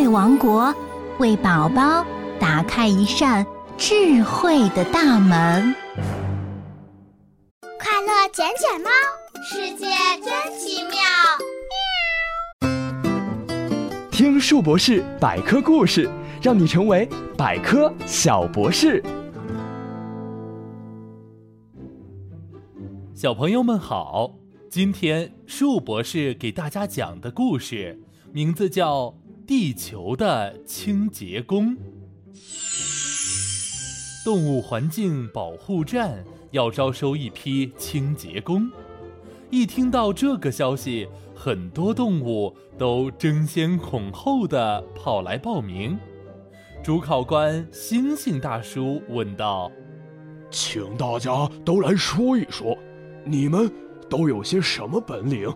慧王国为宝宝打开一扇智慧的大门。 快乐捡捡猫，世界真奇妙。 听树博士百科故事，让你成为百科小博士。 小朋友们好，今天树博士给大家讲的故事名字叫《地球的清洁工》。动物环境保护站要招收一批清洁工，一听到这个消息，很多动物都争先恐后地跑来报名。主考官星星大叔问道： 请大家都来说一说，你们都有些什么本领？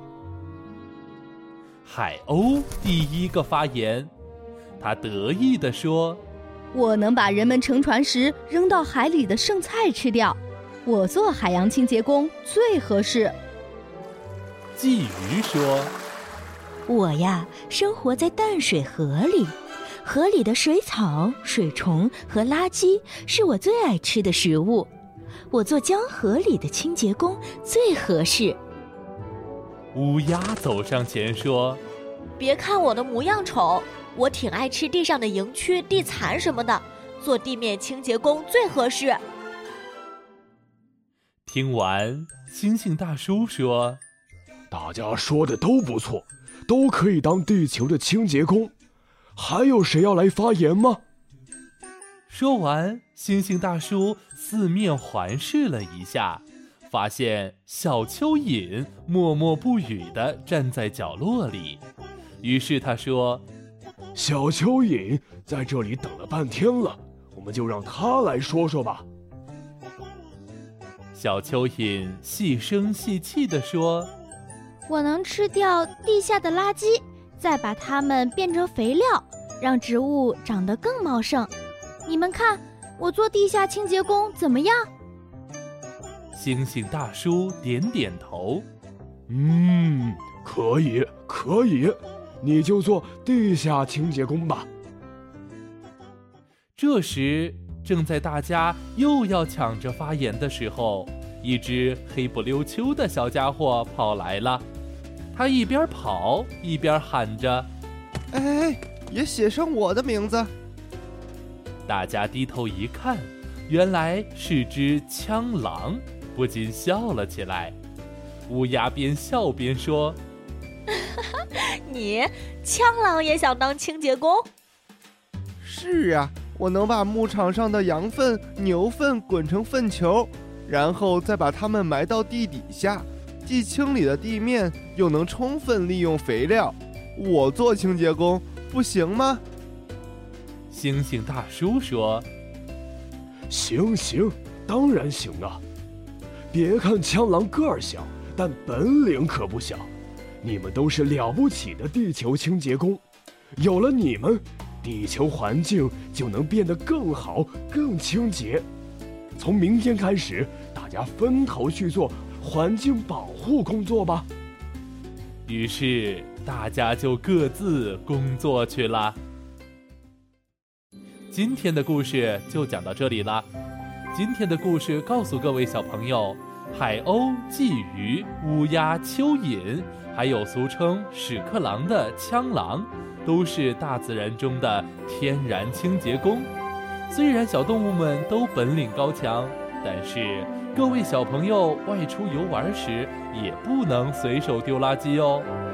海鸥第一个发言，他得意地说： 我能把人们乘船时扔到海里的剩菜吃掉，我做海洋清洁工最合适。 鲫鱼说： 我呀，生活在淡水河里，河里的水草、水虫和垃圾是我最爱吃的食物，我做江河里的清洁工最合适。 乌鸦走上前说： 别看我的模样丑，我挺爱吃地上的蝇蛆、地蚕什么的，做地面清洁工最合适。 听完，星星大叔说： 大家说的都不错，都可以当地球的清洁工。还有谁要来发言吗？ 说完，星星大叔四面环视了一下，发现小蚯蚓默默不语地站在角落里。于是他说： 小蚯蚓在这里等了半天了，我们就让他来说说吧。 小蚯蚓细声细气地说： 我能吃掉地下的垃圾，再把它们变成肥料，让植物长得更茂盛。你们看，我做地下清洁工怎么样？ 星星大叔点点头。 可以，可以，你就做地下清洁工吧。 这时，正在大家又要抢着发言的时候，一只黑不溜秋的小家伙跑来了。他一边跑一边喊着： 哎，也写上我的名字。 大家低头一看，原来是只枪狼，不禁笑了起来。乌鸦边笑边说： 你枪狼也想当清洁工？ 是啊，我能把牧场上的羊粪、牛粪滚成粪球，然后再把它们埋到地底下，既清理了地面，又能充分利用肥料。我做清洁工不行吗？ 星星大叔说： 行，当然行啊。别看枪狼个儿小，但本领可不小。你们都是了不起的地球清洁工，有了你们，地球环境就能变得更好、更清洁。从明天开始，大家分头去做环境保护工作吧。 于是大家就各自工作去了。今天的故事就讲到这里了。今天的故事告诉各位小朋友，海鸥、鲫鱼、乌鸦、蚯蚓，还有俗称屎壳郎的枪狼，都是大自然中的天然清洁工。虽然小动物们都本领高强，但是各位小朋友外出游玩时，也不能随手丢垃圾哦。